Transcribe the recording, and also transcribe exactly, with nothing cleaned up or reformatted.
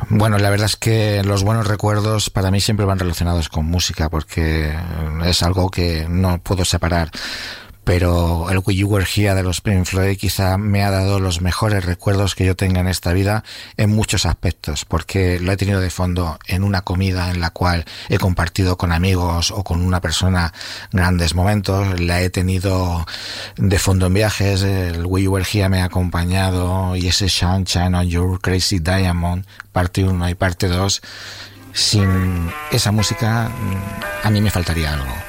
Bueno, la verdad es que los buenos recuerdos para mí siempre van relacionados con música, porque es algo que no puedo separar. Pero el We You Were Here de los Pink Floyd quizá me ha dado los mejores recuerdos que yo tenga en esta vida en muchos aspectos, porque lo he tenido de fondo en una comida en la cual he compartido con amigos o con una persona grandes momentos, la he tenido de fondo en viajes, el We You Were Here me ha acompañado, y ese Sunshine on Your Crazy Diamond, parte uno y parte dos, sin esa música a mí me faltaría algo.